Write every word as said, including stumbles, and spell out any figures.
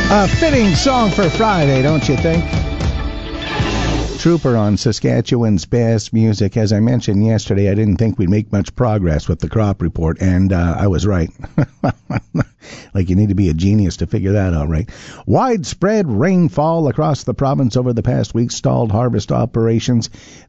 A fitting song for Friday, don't you think? Trooper on Saskatchewan's Best Music. As I mentioned yesterday, I didn't think we'd make much progress with the crop report, and uh, I was right. Like you need to be a genius to figure that out, right? Widespread rainfall across the province over the past week stalled harvest operations.